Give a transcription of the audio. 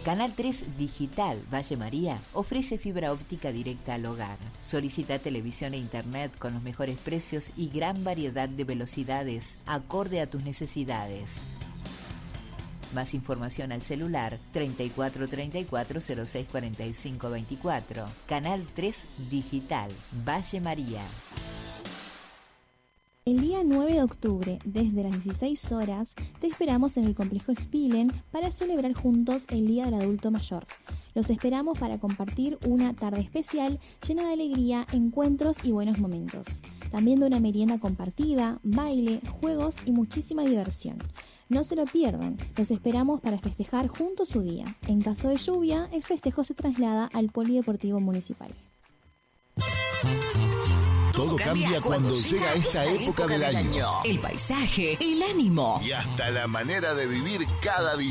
Canal 3 Digital Valle María ofrece fibra óptica directa al hogar. Solicita televisión e internet con los mejores precios y gran variedad de velocidades acorde a tus necesidades. Más información al celular 34 34 06 45 24. Canal 3 Digital Valle María. El día 9 de octubre, desde las 16 horas, te esperamos en el Complejo Spilen para celebrar juntos el Día del Adulto Mayor. Los esperamos para compartir una tarde especial llena de alegría, encuentros y buenos momentos. También de una merienda compartida, baile, juegos y muchísima diversión. No se lo pierdan, los esperamos para festejar juntos su día. En caso de lluvia, el festejo se traslada al Polideportivo Municipal. Todo cambia cuando llega esta época del año. El paisaje, el ánimo y hasta la manera de vivir cada día.